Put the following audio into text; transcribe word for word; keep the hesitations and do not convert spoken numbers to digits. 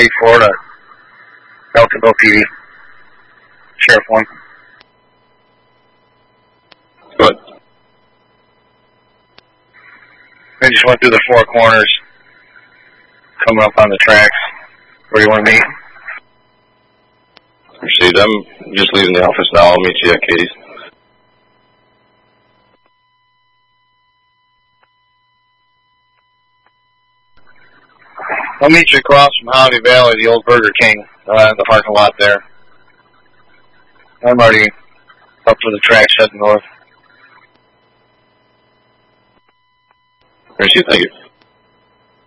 eight four to Elkville P D. Sheriff one. Good. I just went through the four corners, coming up on the tracks. Where do you want to meet? Received. I'm just leaving the office now. I'll meet you at Katie's. I'll meet you across from Holiday Valley, the old Burger King, uh, in the parking lot there. I'm already up to the tracks heading north. Received. Thank you.